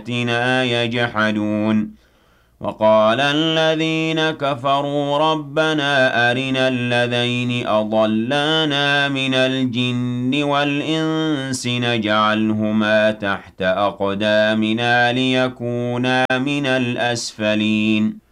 بِآيَاتِنَا يَجْحَدُونَ وَقَالَ الَّذِينَ كَفَرُوا رَبَّنَا أَرِنَا اللَّذَيْنِ أَضَلَّانَا مِنَ الْجِنِّ وَالْإِنسِ نَجْعَلْهُمَا تَحْتَ أَقْدَامِنَا لِيَكُونَا مِنَ الْأَسْفَلِينَ